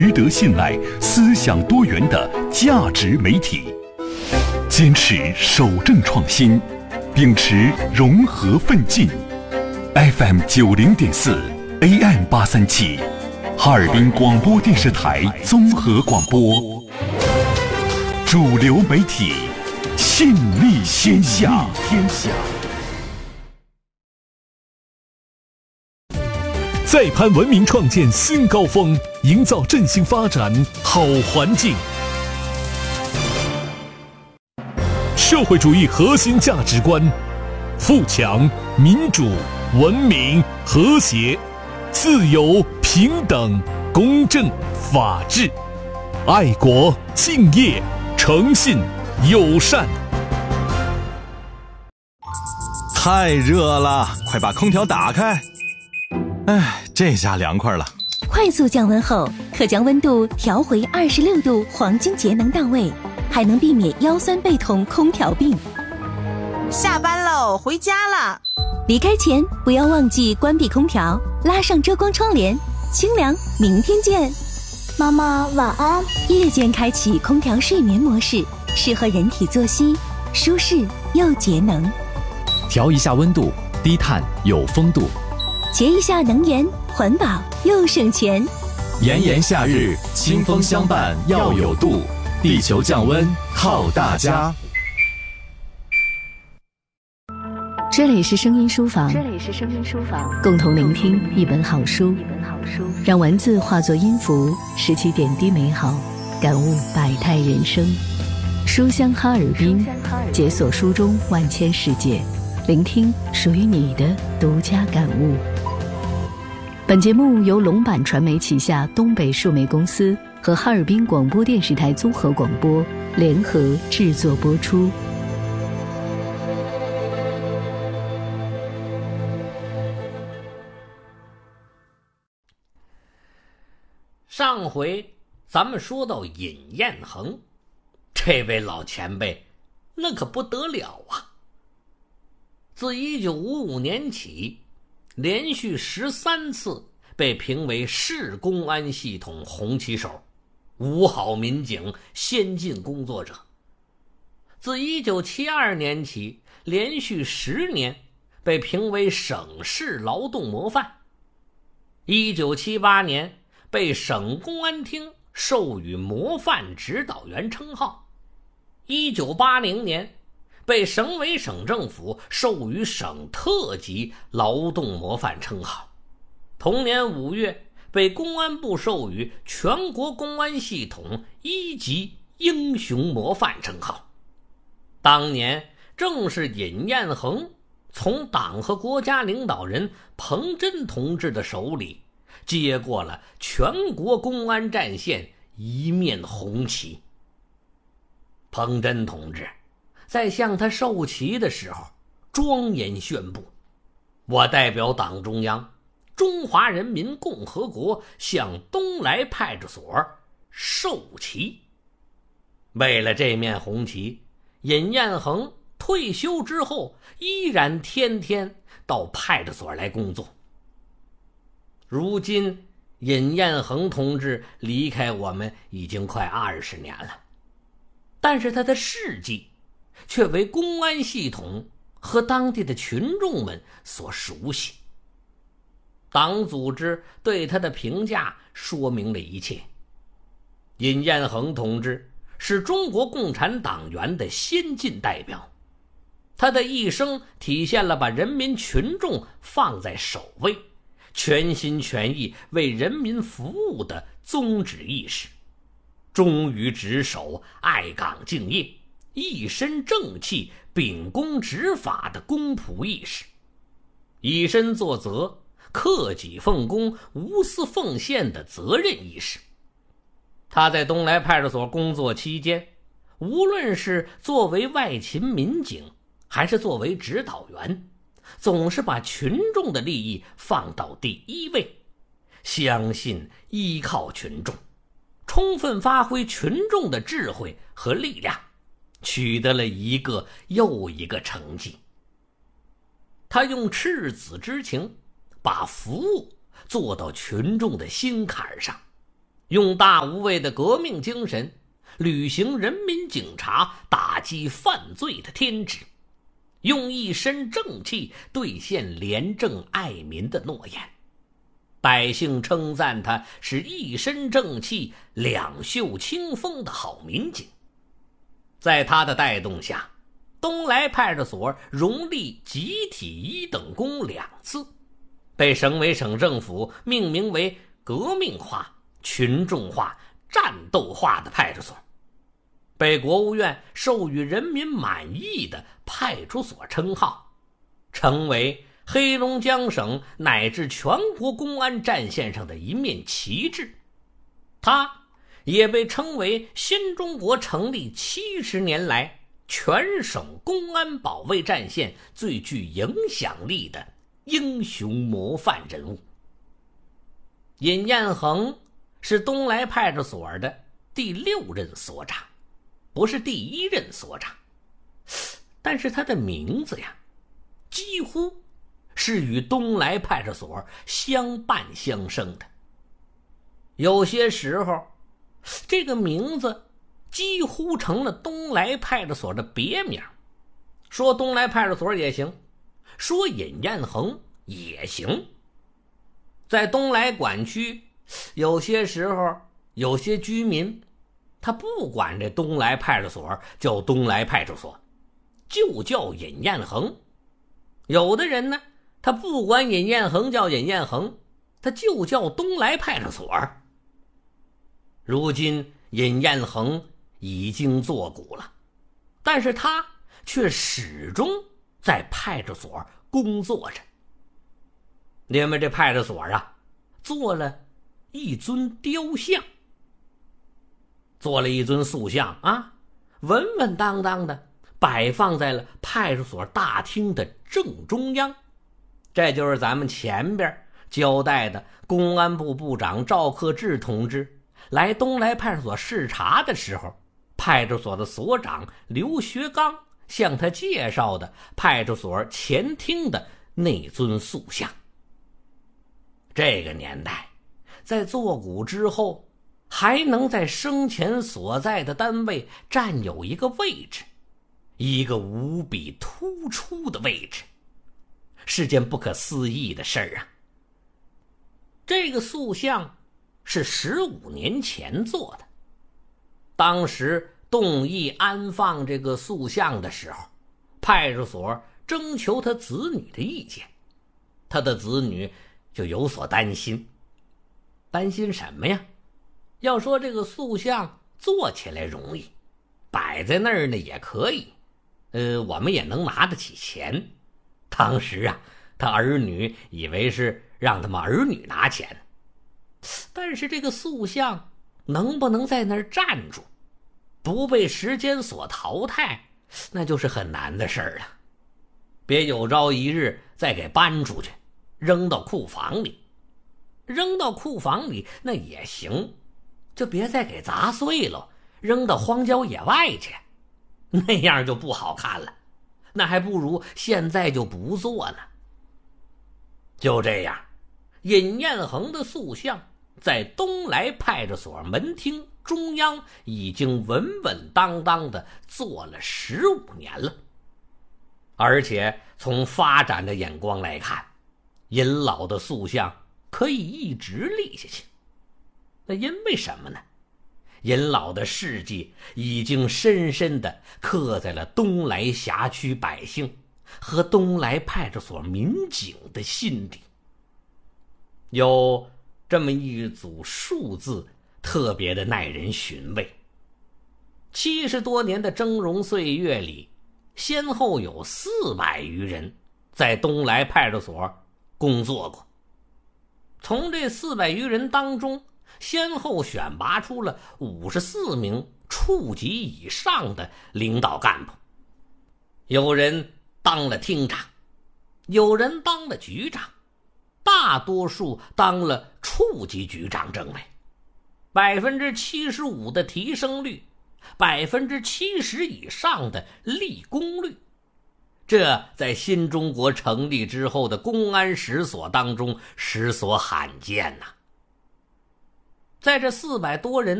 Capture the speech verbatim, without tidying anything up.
值得信赖、思想多元的价值媒体，坚持守正创新，秉持融合奋进。F M 九零点四 A M 八三七，哈尔滨广播电视台综合广播，主流媒体，信力天下。天下。 再攀文明创建新高峰，营造振兴发展好环境。社会主义核心价值观：富强、民主、文明、和谐、自由、平等、公正、法治、爱国、敬业、诚信、友善。 太热了，快把空调打开。哎，这下凉快了。 快速降温后，可将温度调回二十六度，黄金节能到位，还能避免腰酸背痛、空调病。 下班喽，回家了。 离开前不要忘记关闭空调，拉上遮光窗帘，清凉。明天见。 妈妈晚安。 夜间开启空调睡眠模式，适合人体作息，舒适又节能。 调一下温度，低碳有风度。 节一下能源，环保又省钱。 炎炎夏日，清风相伴要有度，地球降温靠大家。 这里是声音书房， 这里是声音书房， 共同聆听一本好书， 一本好书， 让文字化作音符，拾起点滴美好，感悟百态人生。书香哈尔滨，解锁书中万千世界，聆听属于你的独家感悟。本节目由龙版传媒旗下东北数媒公司和哈尔滨广播电视台综合广播联合制作播出。 上回咱们说到尹彦衡，这位老前辈那可不得了啊！自一九五五年起，连续十三次被评为市公安系统红旗手、五好民警、先进工作者。自一九七二年起，连续十年被评为省市劳动模范。一九七八年被省公安厅授予模范指导员称号。一九八零年被省委省政府授予省特级劳动模范称号。同年五月被公安部授予全国公安系统一级英雄模范称号。当年正是尹彦衡从党和国家领导人彭真同志的手里接过了全国公安战线一面红旗。彭真同志在向他授旗的时候庄严宣布：我代表党中央，中华人民共和国向东来派出所授旗。为了这面红旗，尹彦衡退休之后依然天天到派出所来工作。如今尹彦衡同志离开我们已经快二十年了，但是他的事迹却为公安系统和当地的群众们所熟悉。党组织对他的评价说明了一切。尹彦衡同志是中国共产党员的先进代表，他的一生体现了把人民群众放在首位，全心全意为人民服务的宗旨意识，忠于职守、爱岗敬业、一身正气、秉公执法的公仆意识，以身作则、克己奉公、无私奉献的责任意识。他在东来派出所工作期间，无论是作为外勤民警还是作为指导员，总是把群众的利益放到第一位，相信依靠群众，充分发挥群众的智慧和力量，取得了一个又一个成绩。他用赤子之情把服务做到群众的心坎上， 用大无畏的革命精神履行人民警察打击犯罪的天职，用一身正气兑现廉政爱民的诺言。百姓称赞他是一身正气、两袖清风的好民警。在他的带动下，东来派出所荣立集体一等功两次，被省委省政府命名为革命化、群众化、战斗化的派出所，被国务院授予人民满意的派出所称号，成为黑龙江省乃至全国公安战线上的一面旗帜。它也被称为新中国成立七十年来全省公安保卫战线最具影响力的英雄模范人物。尹彦衡是东来派出所的第六任所长，不是第一任所长，但是他的名字呀，几乎是与东来派出所相伴相生的。有些时候，这个名字几乎成了东来派出所的别名，说东来派出所也行，说尹彦衡也行。在东来管区，有些时候有些居民他不管这东来派出所叫东来派出所，就叫尹彦衡。有的人呢，他不管尹彦衡叫尹彦衡，他就叫东来派出所。如今尹彦衡已经作古了，但是他却始终在派出所工作着。因为这派出所啊，做了一尊雕像，做了一尊塑像啊，稳稳当当的摆放在了派出所大厅的正中央。这就是咱们前边交代的公安部部长赵克志同志来东来派出所视察的时候，派出所的所长刘学刚向他介绍的派出所前厅的那尊塑像。这个年代，在作古之后，还能在生前所在的单位占有一个位置，一个无比突出的位置，是件不可思议的事儿啊。这个塑像是十五年前做的，当时动议安放这个塑像的时候，派出所征求他子女的意见，他的子女就有所担心。担心什么呀？要说这个塑像做起来容易，摆在那儿呢也可以，呃，我们也能拿得起钱。当时啊，他儿女以为是让他们儿女拿钱，但是这个塑像能不能在那儿站住，不被时间所淘汰，那就是很难的事儿了。别有朝一日再给搬出去，扔到库房里，扔到库房里那也行，就别再给砸碎了，扔到荒郊野外去，那样就不好看了。那还不如现在就不做呢。就这样，尹彦衡的塑像在东来派出所门厅中央已经稳稳当当的做了十五年了。而且从发展的眼光来看，尹老的塑像可以一直立下去。那因为什么呢？尹老的事迹已经深深地刻在了东来辖区百姓和东来派出所民警的心里。有这么一组数字特别的耐人寻味。七十多年的峥嵘岁月里，先后有四百余人在东来派出所工作过。从这四百余人当中，先后选拔出了五十四名处级以上的领导干部，有人当了厅长，有人当了局长，大多数当了处级局长政位。百分之七十五的提升率，百分之七十以上的立功率，这在新中国成立之后的公安史所当中实所罕见呐、啊。 在这四百多人